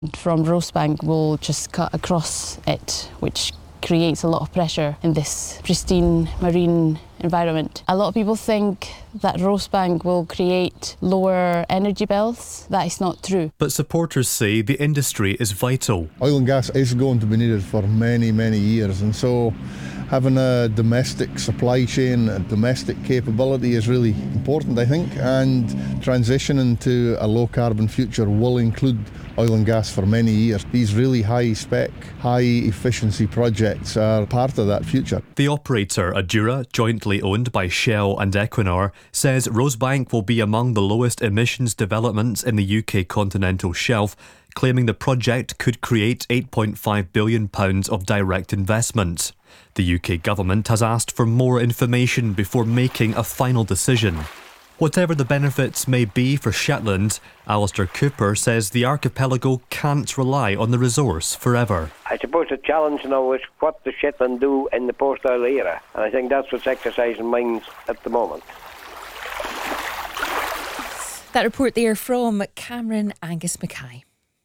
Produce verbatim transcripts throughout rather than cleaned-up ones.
from Rosebank will just cut across it, which creates a lot of pressure in this pristine marine environment. A lot of people think that Rosebank will create lower energy bills. That is not true. But supporters say the industry is vital. Oil and gas is going to be needed for many, many years, and so having a domestic supply chain, a domestic capability is really important, I think, and transitioning to a low-carbon future will include oil and gas for many years. These really high-spec, high-efficiency projects are part of that future. The operator, Adura, jointly owned by Shell and Equinor, says Rosebank will be among the lowest emissions developments in the U K continental shelf, claiming the project could create eight point five billion pounds of direct investment. The U K government has asked for more information before making a final decision. Whatever the benefits may be for Shetland, Alistair Cooper says the archipelago can't rely on the resource forever. I suppose the challenge now is what does Shetland do in the post-oil era, and I think that's what's exercising minds at the moment. That report there from Cameron Angus Mackay.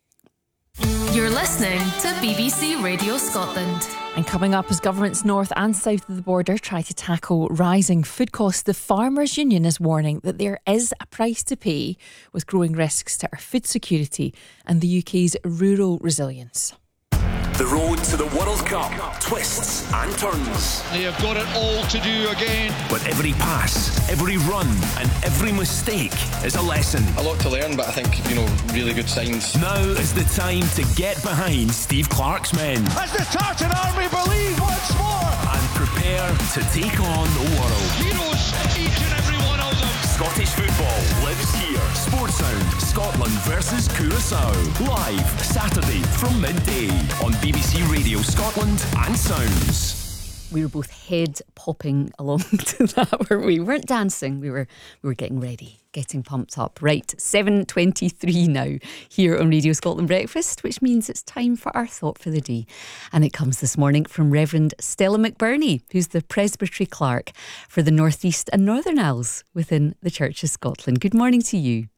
You're listening to B B C Radio Scotland. And coming up, as governments north and south of the border try to tackle rising food costs, the Farmers Union is warning that there is a price to pay with growing risks to our food security and the U K's rural resilience. The road to the World Cup, twists and turns. They have got it all to do again. But every pass, every run and every mistake is a lesson. A lot to learn, but I think, you know, really good signs. Now is the time to get behind Steve Clarke's men. As the Tartan Army believe once more. And prepare to take on the world. Heroes, each and every one of them. Scottish football lives here. Sportsound, Scotland versus Curaçao. Live Saturday from midday on B B C Radio Scotland and Sounds. We were both head popping along to that, weren't we? We weren't dancing, we were we were getting ready, getting pumped up. Right, seven twenty-three now here on Radio Scotland Breakfast, which means it's time for our thought for the day. And it comes this morning from Reverend Stella McBurney, who's the Presbytery Clerk for the North East and Northern Isles within the Church of Scotland. Good morning to you.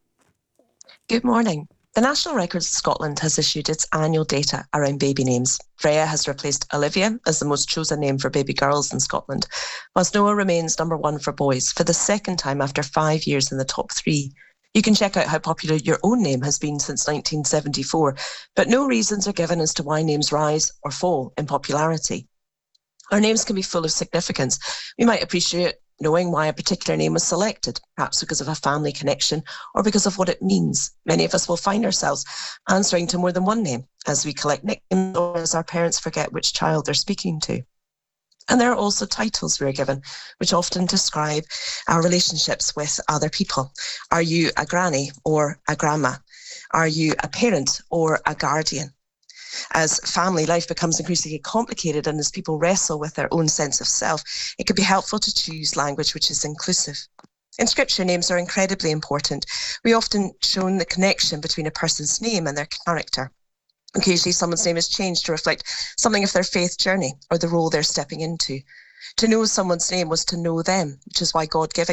Good morning. The National Records of Scotland has issued its annual data around baby names. Freya has replaced Olivia as the most chosen name for baby girls in Scotland, whilst Noah remains number one for boys for the second time after five years in the top three. You can check out how popular your own name has been since nineteen seventy-four, but no reasons are given as to why names rise or fall in popularity. Our names can be full of significance. We might appreciate knowing why a particular name was selected, perhaps because of a family connection or because of what it means. Many of us will find ourselves answering to more than one name as we collect nicknames or as our parents forget which child they're speaking to. And there are also titles we are given, which often describe our relationships with other people. Are you a granny or a grandma? Are you a parent or a guardian? As family life becomes increasingly complicated and as people wrestle with their own sense of self, it can be helpful to choose language which is inclusive. In Scripture, names are incredibly important. We often shown the connection between a person's name and their character. Occasionally, someone's name is changed to reflect something of their faith journey or the role they're stepping into. To know someone's name was to know them, which is why God giving